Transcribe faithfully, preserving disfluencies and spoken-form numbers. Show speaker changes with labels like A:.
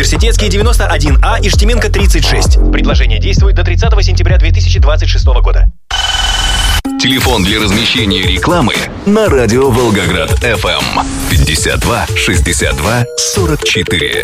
A: Университетский девяносто один А, Иштименко тридцать шесть. Предложение действует до тридцатого сентября две тысячи двадцать шестого года.
B: Телефон для размещения рекламы на радио Волгоград эф эм пятьдесят два шестьдесят два сорок четыре.